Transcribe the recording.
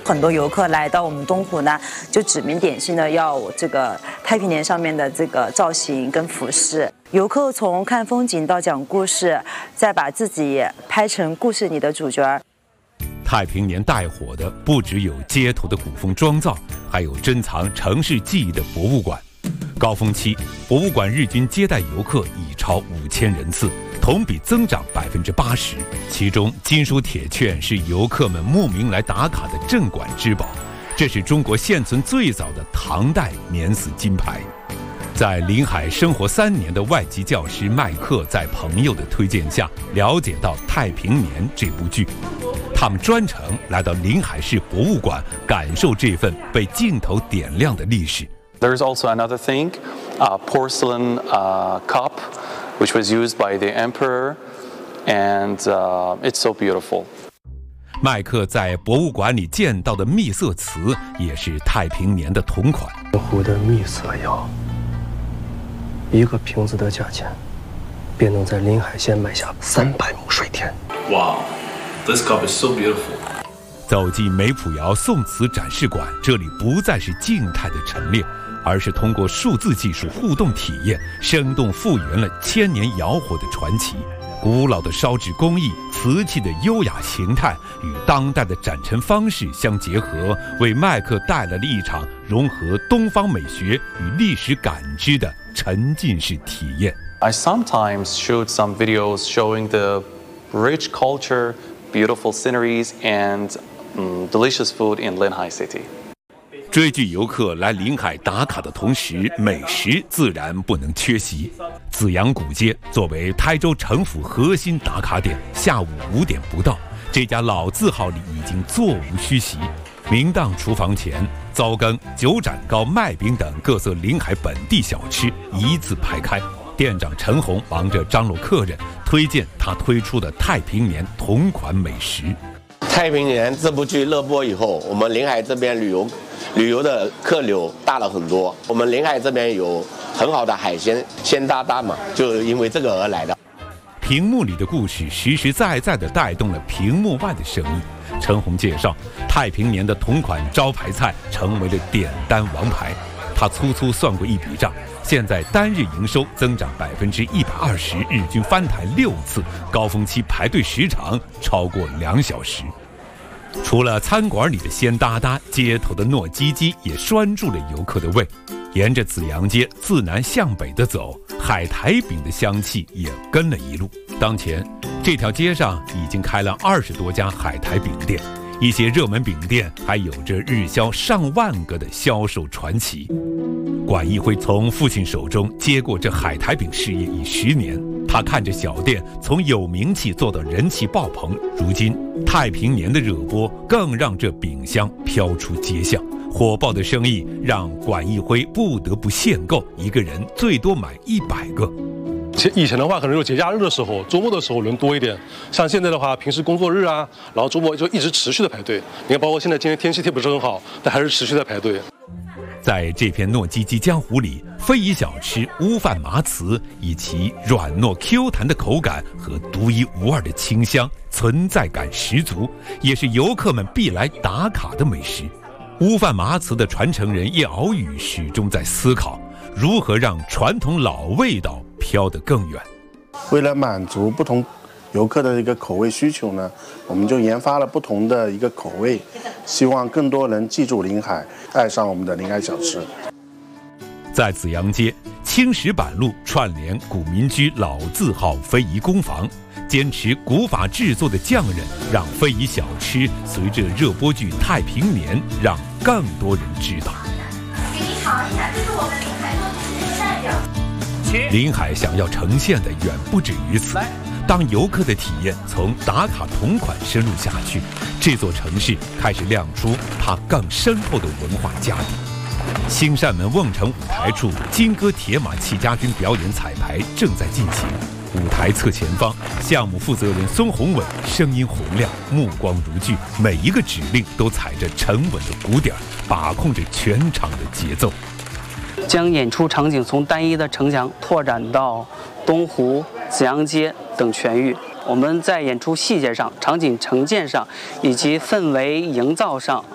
很多游客来到我们东湖呢，就指名点姓的要这个太平年上面的这个造型跟服饰。游客从看风景到讲故事，再把自己拍成故事里的主角。 太平年带火的不只有街头的古风妆造，还有珍藏城市记忆的博物馆。高峰期，博物馆日均接待游客已超5000人次，同比增长80%。其中，金属铁券是游客们慕名来打卡的镇馆之宝，这是中国现存最早的唐代免死金牌。在临海生活3年的外籍教师麦克，在朋友的推荐下，了解到《太平年》这部剧。他们专程来到临海市博物馆，感受这份被镜头点亮的历史。 There's also another thing, a porcelain cup, which was used by the emperor, and it's so beautiful. 麦克在博物馆里见到的秘色瓷，也是太平年的同款。 湖的秘色窑，1个瓶子的价钱，便能在临海县买下300亩水田。 Wow, this cup is so beautiful. 走进梅浦窑宋瓷展示馆，这里不再是静态的陈列，而是通过数字技术互动体验，生动复原了1000年窑火的传奇。古老的烧制工艺、瓷器的优雅形态与当代的展陈方式相结合，为麦克带来了一场融合东方美学与历史感知的沉浸式体验。 I sometimes showed some videos showing the rich culture, beautiful sceneries, and delicious food in Linhai City. 追剧游客来临海打卡的同时，美食自然不能缺席。紫阳古街作为台州城府核心打卡点，下午5点不到，这家老字号里已经座无虚席。明档厨房前，糟羹、九盏糕、麦饼等各色临海本地小吃一字排开。店长陈红忙着张罗客人，推荐他推出的太平年同款美食。 太平年这部剧热播以后，我们临海这边旅游的客流大了很多。我们临海这边有很好的海鲜，鲜搭搭嘛，就因为这个而来的。 屏幕里的故事实实在在地带动了屏幕外的生意。陈红介绍，太平年的同款招牌菜成为了点单王牌。他粗粗算过一笔账，现在单日营收增长120%，日均翻台6次，高峰期排队时长超过2小时。除了餐馆里的鲜搭搭，街头的糯叽叽也拴住了游客的胃。沿着紫阳街自南向北的走，海苔饼的香气也跟了一路。当前这条街上已经开了20多家海苔饼店，一些热门饼店还有着日销上万个的销售传奇。管义辉从父亲手中接过这海苔饼事业已10年，他看着小店从有名气做到人气爆棚，如今太平年的热播更让这饼香飘出街巷。火爆的生意让管义辉不得不限购，一个人最多买100个。 以前的话，可能有节假日的时候、周末的时候人多一点。像现在的话，平时工作日啊，然后周末就一直持续的排队。你看，包括现在今天天气不是很好，但还是持续的排队。 在这片糯叽叽江湖里，非遗小吃乌饭麻糍以其软糯 Q 弹的口感和独一无二的清香，存在感十足，也是游客们必来打卡的美食。乌饭麻糍的传承人叶敖宇始终在思考，如何让传统老味道飘得更远。 为了满足不同游客的一个口味需求呢，我们就研发了不同的一个口味，希望更多人记住临海，爱上我们的临海小吃。 在紫阳街青石板路串联古民居老字号非遗工坊，坚持古法制作的匠人，让非遗小吃随着热播剧《太平年》让更多人知道。 给你尝一下，这是我们临海做的一个代表。 临海想要呈现的远不止于此。当游客的体验从打卡同款深入下去，这座城市开始亮出它更深厚的文化家底。新善门瓮城舞台处金戈铁马戚家军表演彩排正在进行，舞台侧前方，项目负责人孙宏伟声音洪亮，目光如炬，每一个指令都踩着沉稳的鼓点，把控着全场的节奏。 将演出场景从单一的城墙拓展到东湖、紫阳街等全域。我们在演出细节上、场景呈现上以及氛围营造上